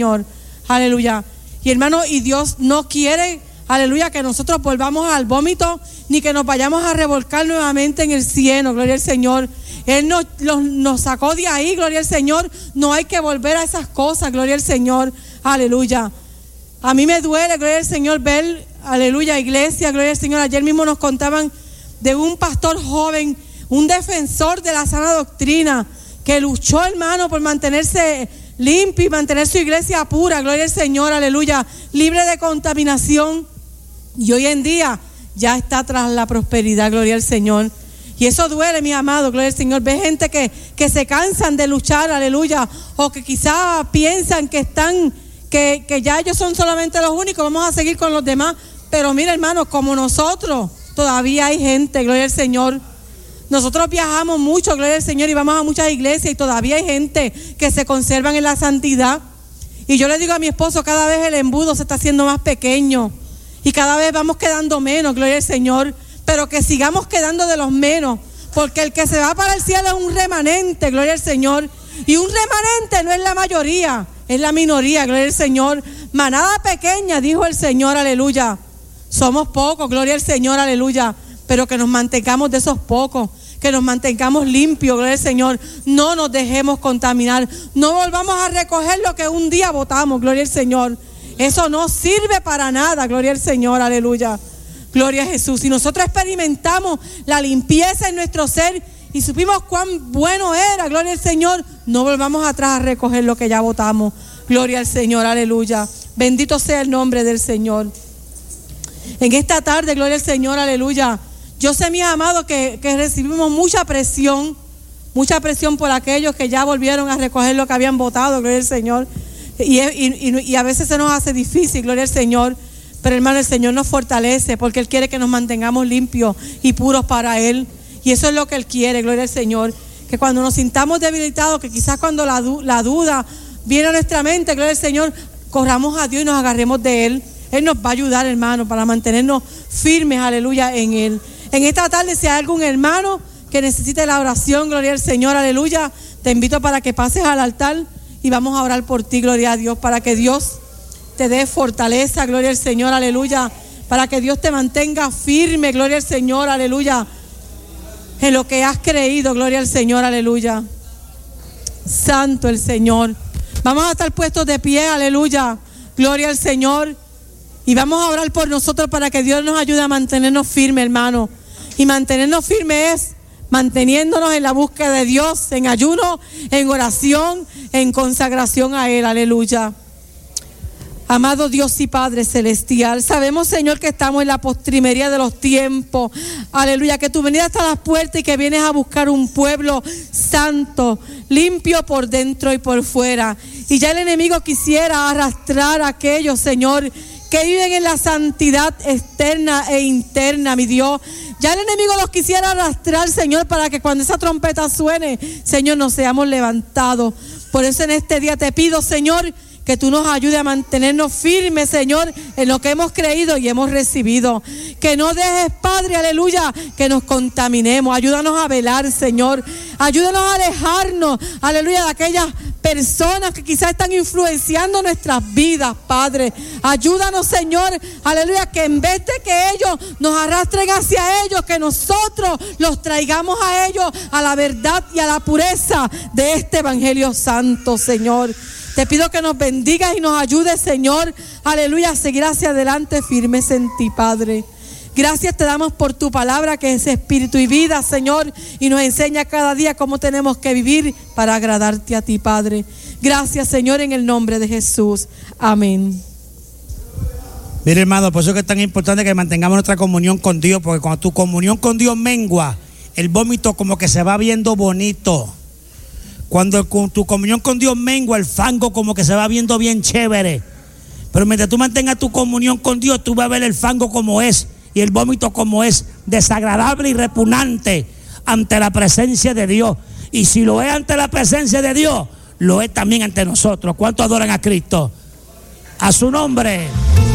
Señor, aleluya. Y hermano, y Dios no quiere, aleluya, que nosotros volvamos al vómito, ni que nos vayamos a revolcar nuevamente en el cielo, gloria al Señor. Él nos sacó de ahí, gloria al Señor. No hay que volver a esas cosas, gloria al Señor, aleluya. A mí me duele, gloria al Señor, ver, aleluya, iglesia, gloria al Señor. Ayer mismo nos contaban de un pastor joven, un defensor de la sana doctrina, que luchó, hermano, por mantenerse limpio y mantener su iglesia pura, gloria al Señor, aleluya, libre de contaminación. Y hoy en día ya está tras la prosperidad, gloria al Señor. Y eso duele, mi amado, gloria al Señor. Ve gente que se cansan de luchar, aleluya, o que quizás piensan que ya ellos son solamente los únicos, vamos a seguir con los demás. Pero mira, hermano, como nosotros, todavía hay gente, gloria al Señor. Nosotros viajamos mucho, gloria al Señor, y vamos a muchas iglesias y todavía hay gente que se conservan en la santidad. Y yo le digo a mi esposo, cada vez el embudo se está haciendo más pequeño y cada vez vamos quedando menos, gloria al Señor, pero que sigamos quedando de los menos, porque el que se va para el cielo es un remanente, gloria al Señor, y un remanente no es la mayoría, es la minoría, gloria al Señor. Manada pequeña, dijo el Señor, aleluya. Somos pocos, gloria al Señor, aleluya, pero que nos mantengamos de esos pocos, que nos mantengamos limpios, gloria al Señor. No nos dejemos contaminar, no volvamos a recoger lo que un día botamos, gloria al Señor. Eso no sirve para nada, gloria al Señor, aleluya. Gloria a Jesús. Si nosotros experimentamos la limpieza en nuestro ser y supimos cuán bueno era, gloria al Señor, no volvamos atrás a recoger lo que ya botamos. Gloria al Señor, aleluya. Bendito sea el nombre del Señor. En esta tarde, gloria al Señor, aleluya. Yo sé, mis amados, que recibimos mucha presión por aquellos que ya volvieron a recoger lo que habían botado, gloria al Señor. Y a veces se nos hace difícil, gloria al Señor. Pero hermano, el Señor nos fortalece porque Él quiere que nos mantengamos limpios y puros para Él. Y eso es lo que Él quiere, gloria al Señor. Que cuando nos sintamos debilitados, que quizás cuando la duda viene a nuestra mente, gloria al Señor, corramos a Dios y nos agarremos de Él. Él nos va a ayudar, hermano, para mantenernos firmes, aleluya, en Él. En esta tarde, si hay algún hermano que necesite la oración, gloria al Señor, aleluya, te invito para que pases al altar y vamos a orar por ti, gloria a Dios, para que Dios te dé fortaleza, gloria al Señor, aleluya, para que Dios te mantenga firme, gloria al Señor, aleluya, en lo que has creído, gloria al Señor, aleluya. Santo el Señor. Vamos a estar puestos de pie, aleluya, gloria al Señor, y vamos a orar por nosotros para que Dios nos ayude a mantenernos firmes, hermano. Y mantenernos firmes es manteniéndonos en la búsqueda de Dios, en ayuno, en oración, en consagración a Él, aleluya. Amado Dios y Padre Celestial, sabemos, Señor, que estamos en la postrimería de los tiempos, aleluya, que tu venida está a las puertas y que vienes a buscar un pueblo santo, limpio por dentro y por fuera. Y ya el enemigo quisiera arrastrar a aquellos, Señor, que viven en la santidad externa e interna, mi Dios. Ya el enemigo los quisiera arrastrar, Señor, para que cuando esa trompeta suene, Señor, nos seamos levantados. Por eso en este día te pido, Señor, que tú nos ayudes a mantenernos firmes, Señor, en lo que hemos creído y hemos recibido. Que no dejes, Padre, aleluya, que nos contaminemos. Ayúdanos a velar, Señor. Ayúdanos a alejarnos, aleluya, de aquellas personas que quizás están influenciando nuestras vidas, Padre. Ayúdanos, Señor, aleluya, que en vez de que ellos nos arrastren hacia ellos, que nosotros los traigamos a ellos a la verdad y a la pureza de este Evangelio Santo, Señor. Te pido que nos bendigas y nos ayudes, Señor, aleluya, a seguir hacia adelante firmes en ti, Padre. Gracias te damos por tu palabra que es espíritu y vida, Señor, y nos enseña cada día cómo tenemos que vivir para agradarte a ti, Padre. Gracias, Señor, en el nombre de Jesús. Amén. Mire, hermano, por eso es que es tan importante que mantengamos nuestra comunión con Dios, porque cuando tu comunión con Dios mengua, el vómito como que se va viendo bonito. Cuando tu comunión con Dios mengua, el fango como que se va viendo bien chévere. Pero mientras tú mantengas tu comunión con Dios, tú vas a ver el fango como es y el vómito como es, desagradable y repugnante ante la presencia de Dios. Y si lo es ante la presencia de Dios, lo es también ante nosotros. ¿Cuántos adoran a Cristo? A su nombre.